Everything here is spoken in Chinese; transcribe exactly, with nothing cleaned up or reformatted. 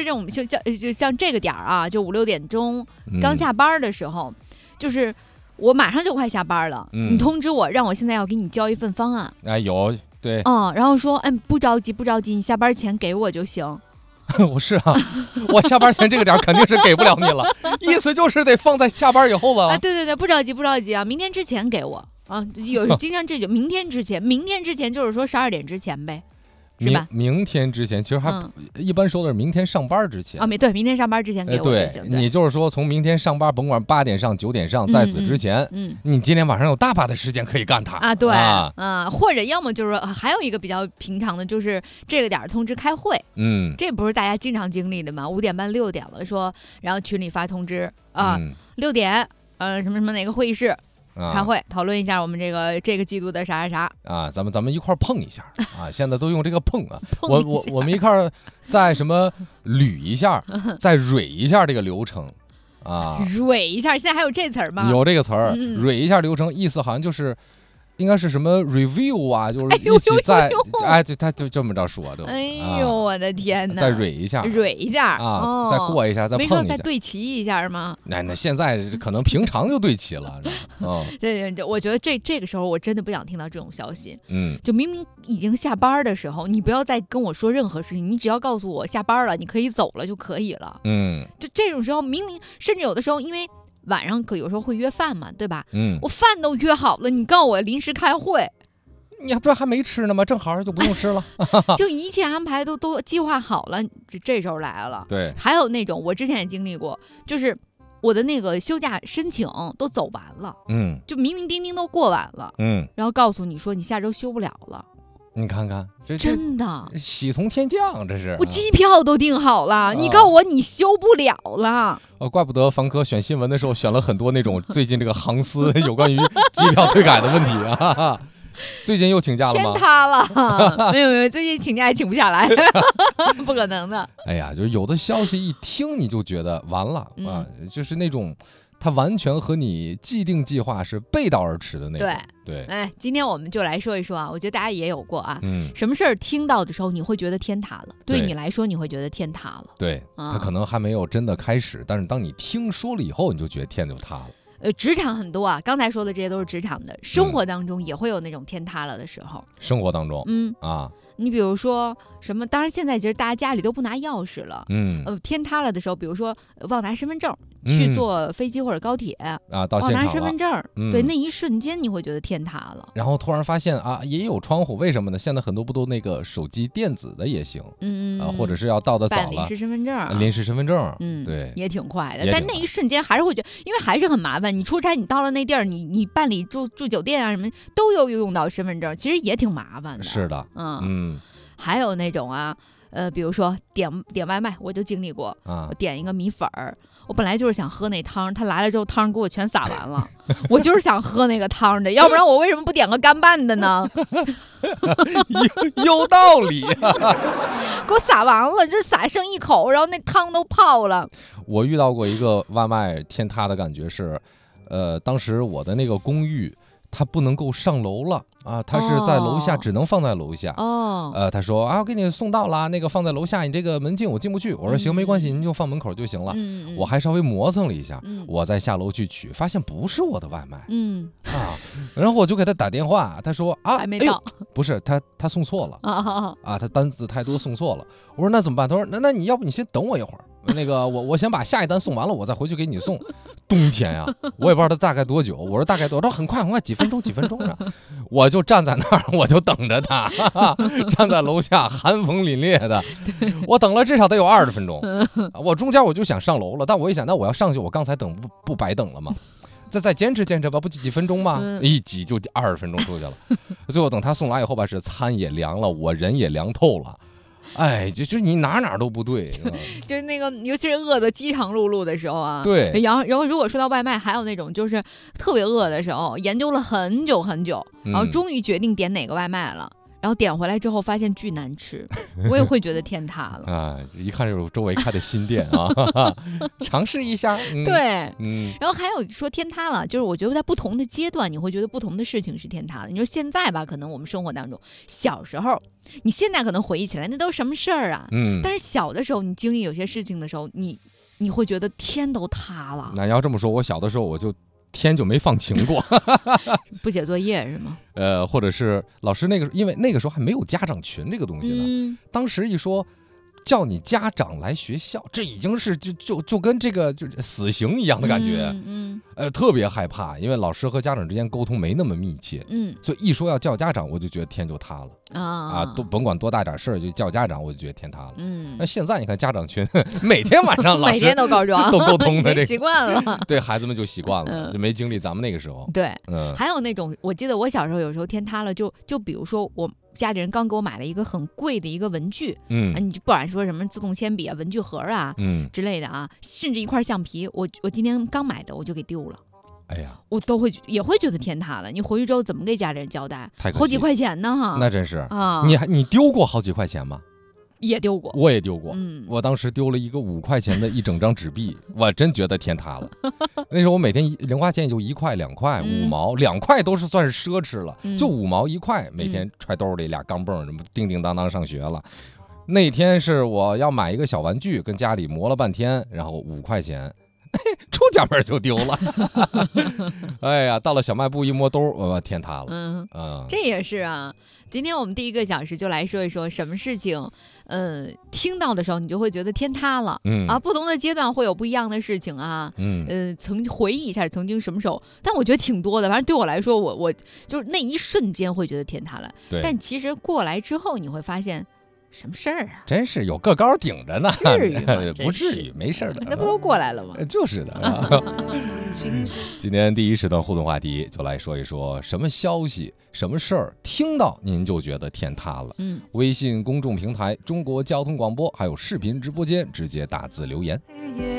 这种就像就像这个点儿啊，就五六点钟刚下班的时候，嗯、就是我马上就快下班了，嗯、你通知我，让我现在要给你交一份方案。 哎，有对， 嗯，然后说，哎，不着急，不着急，你下班前给我就行。 我是啊，我下班前这个点肯定是给不了你了，意思就是得放在下班以后了。 啊，对对对，不着急，不着急啊，明天之前给我啊。有经常这就明天之前，明天之前就是说十二点之前呗。是吧？ 明, 明天之前，其实还、嗯、一般说的是明天上班之前啊，没对，明天上班之前给我就行。 对，你就是说从明天上班，甭管八点上、九点上，在此之前，嗯，嗯你今天晚上有大把的时间可以干它啊，对啊、嗯，或者要么就是说还有一个比较平常的，就是这个点通知开会，嗯，这不是大家经常经历的吗？五点半六点了，说然后群里发通知啊，六、嗯、点，呃，什么什么哪个会议室。开会讨论一下我们这个这个季度的啥啥啥啊，咱们咱们一块碰一下啊！现在都用这个碰啊，我我我们一块再什么捋一下，再蕊一下这个流程啊， 蕊一下，现在还有这词儿吗？ 有这个词儿，嗯、蕊一下流程，意思好像就是。应该是什么 review 啊，就是一起在，哎，对，他就这么着说的。 哎呦，我的天哪！ 再蕊一下， 蕊一下啊，哦、再过一下，再碰一下。 没说再对齐一下吗？ 那那现在可能平常就对齐了。 哦，对对，我觉得这这个时候我真的不想听到这种消息。嗯，就明明已经下班的时候，你不要再跟我说任何事情，你只要告诉我下班了，你可以走了就可以了。嗯，就这种时候，明明甚至有的时候，因为。晚上可有时候会约饭嘛，对吧？嗯，我饭都约好了，你告诉我临时开会， 你还不是还没吃呢吗？正好就不用吃了， 就一切安排都都计划好了，这这时候来了。 对， 还有那种我之前也经历过，就是我的那个休假申请都走完了，嗯，就明明丁丁都过完了，嗯，然后告诉你说你下周休不了了。 你看看，这真的喜从天降，这是我机票都订好了，啊、你告诉我你休不了了。 哦，怪不得房科选新闻的时候选了很多那种最近这个航司有关于机票退改的问题啊。最近又请假了吗？ 天塌了，没有没有，最近请假也请不下来，不可能的。 哎呀，就是有的消息一听你就觉得完了、嗯、啊，就是那种。它完全和你既定计划是背道而驰的那种。 对对，哎，今天我们就来说一说啊，我觉得大家也有过啊，嗯，什么事儿听到的时候你会觉得天塌了，对你来说你会觉得天塌了。 对，嗯、它可能还没有真的开始，但是当你听说了以后，你就觉得天就塌了。 呃，职场很多啊，刚才说的这些都是职场的，生活当中也会有那种天塌了的时候。 生活当中，嗯啊。 你比如说什么？当然，现在其实大家家里都不拿钥匙了。嗯，呃，天塌了的时候，比如说忘拿身份证，去坐飞机或者高铁、 嗯、啊，到现场了忘拿身份证、嗯，对，那一瞬间你会觉得天塌了。 然后突然发现啊，也有窗户，为什么呢？现在很多不都那个手机电子的也行，嗯啊，或者是要到的早了， 办临时身份证， 临时身份证，嗯，对， 也挺快的。但那一瞬间还是会觉得，因为还是很麻烦。你出差，你到了那地儿，你你办理住住酒店啊什么，都有用到身份证，其实也挺麻烦的。 是的，嗯嗯。 还有那种啊，呃，比如说点点外卖，我就经历过啊。我点一个米粉儿，我本来就是想喝那汤，他来了之后汤给我全洒完了，我就是想喝那个汤的，要不然我为什么不点个干拌的呢？ 有有道理、啊， 给我洒完了，就洒剩一口，然后那汤都泡了。 我遇到过一个外卖天塌的感觉是，呃，当时我的那个公寓。他不能够上楼了啊，他是在楼下，只能放在楼下。哦，呃，他说啊，我给你送到了，那个放在楼下，你这个门禁我进不去。我说行，没关系，您就放门口就行了。嗯，我还稍微磨蹭了一下，嗯、我再下楼去取，发现不是我的外卖。嗯啊，然后我就给他打电话，他说啊， 还没到， 哎、不是他他送错了啊啊，他单子太多送错了。我说那怎么办？他说那那你要不你先等我一会儿。那个我我先把下一单送完了，我再回去给你送。冬天呀、啊，我也不知道他大概多久。我说大概多，他说很快很快，几分钟几分钟啊。我就站在那儿，我就等着他，哈哈站在楼下寒风凛冽的，我等了至少得有二十分钟。我中间我就想上楼了，但我一想，那我要上去，我刚才等不不白等了吗？再再坚持坚持吧，不就几分钟吗？一挤就二十分钟出去了。最后等他送来以后吧，是餐也凉了，我人也凉透了。哎，就就你哪哪都不对， 就是那个，尤其是饿得饥肠辘辘的时候啊。 对。 然后，然后如果说到外卖，还有那种就是特别饿的时候，研究了很久很久，然后终于决定点哪个外卖了。 然后点回来之后发现巨难吃，我也会觉得天塌了啊！一看就是周围开的新店啊，尝试一下。 嗯、对，嗯。然后还有说天塌了，就是我觉得在不同的阶段，你会觉得不同的事情是天塌了。你说现在吧，可能我们生活当中，小时候，你现在可能回忆起来，那都什么事儿啊？嗯。但是小的时候，你经历有些事情的时候，你你会觉得天都塌了。 那要这么说，我小的时候我就。天就没放晴过， 不写作业是吗？ 呃，或者是老师那个，因为那个时候还没有家长群这个东西呢。嗯、当时一说叫你家长来学校，这已经是就就就跟这个就死刑一样的感觉。嗯，嗯呃，特别害怕，因为老师和家长之间沟通没那么密切。嗯，所以一说要叫家长，我就觉得天就塌了啊啊！都甭管多大点事儿，就叫家长，我就觉得天塌了。嗯，那现在你看家长群，每天晚上老师每天都告状， 都沟通的，这习惯了。 对孩子们就习惯了，就没经历咱们那个时候。 对，嗯，还有那种，我记得我小时候有时候天塌了，就就比如说我。家里人刚给我买了一个很贵的一个文具，嗯，啊、你就不管说什么自动铅笔啊、文具盒啊，嗯之类的啊，甚至一块橡皮，我我今天刚买的我就给丢了， 哎呀， 我都会也会觉得天塌了。你回去之后怎么给家里人交代？好几块钱呢哈， 那真是啊！你还你丢过好几块钱吗？ 也丢过， 我也丢过。嗯，我当时丢了一个五块钱的一整张纸币，我真觉得天塌了。那时候我每天零花钱也就一块、两块、五毛，两块都是算是奢侈了，嗯、就五毛一块，每天揣兜里俩钢镚，什么叮叮当当上学了。那天是我要买一个小玩具，跟家里磨了半天，然后五块钱。出家门就丢了，哎呀，到了小卖部一摸兜，我天塌了。嗯嗯，这也是啊。今天我们第一个小时就来说一说什么事情，呃，听到的时候你就会觉得天塌了。嗯啊，不同的阶段会有不一样的事情啊。嗯呃，曾回忆一下曾经什么时候，但我觉得挺多的。反正对我来说，我我就是那一瞬间会觉得天塌了。 对， 但其实过来之后，你会发现。什么事儿啊？ 真是有个高顶着呢， 至于吗？ 不至于，没事的。 那不都过来了吗？ 就是的。今天第一时段互动话题就来说一说什么消息、什么事儿，听到您就觉得天塌了。嗯，微信公众平台中国交通广播还有视频直播间直接打字留言。